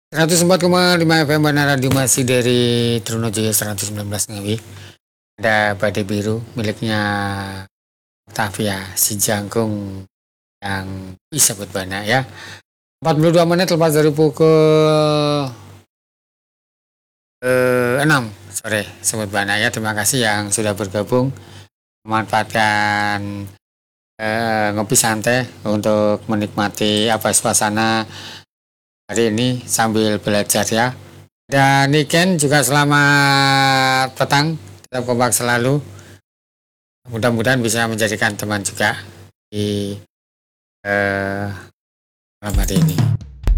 104,5 FM Bandar Radio masih dari Trunojoyo 119 Ngawi. Ada badai biru miliknya Octavia si jangkung yang bisa buat banyak ya. 42 menit lepas dari pukul 6 sore Sobat Bana ya. Terima kasih yang sudah bergabung memanfaatkan ngopi santai untuk menikmati suasana hari ini sambil belajar ya. Dan Niken juga selamat petang, tetap kompak selalu. Mudah-mudahan bisa menjadikan teman juga di malam hari ini.